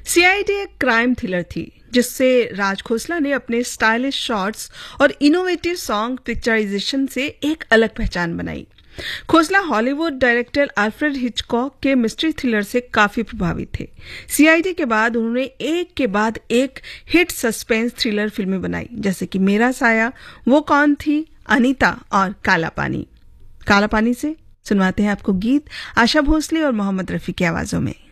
CID एक crime thriller थी जिससे राज खोसला ने अपने स्टाइलिश शॉट्स और इनोवेटिव सॉन्ग पिक्चराइजेशन से एक अलग पहचान बनाई। Khosla Hollywood director Alfred Hitchcock के मिस्ट्री थ्रिलर से काफी प्रभावित थे। सीआईडी के बाद उन्होंने एक के बाद एक हिट सस्पेंस थ्रिलर फिल्में बनाई, जैसे कि मेरा साया, वो कौन थी, अनीता और काला पानी। काला पानी से सुनवाते हैं आपको गीत आशा भोसले और मोहम्मद रफी की आवाजों में।